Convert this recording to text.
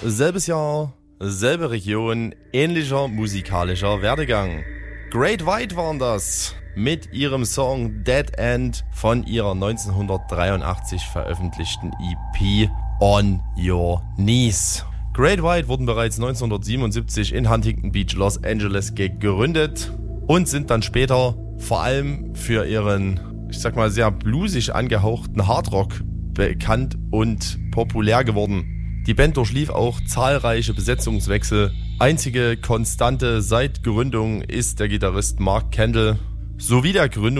Selbes Jahr, selbe Region, ähnlicher musikalischer Werdegang. Great White waren das mit ihrem Song Dead End von ihrer 1983 veröffentlichten EP On Your Knees. Great White wurden bereits 1977 in Huntington Beach, Los Angeles gegründet und sind dann später vor allem für ihren, ich sag mal, sehr bluesig angehauchten Hardrock bekannt und populär geworden. Die Band durchlief auch zahlreiche Besetzungswechsel. Einzige Konstante seit Gründung ist der Gitarrist Mark Kendall sowie der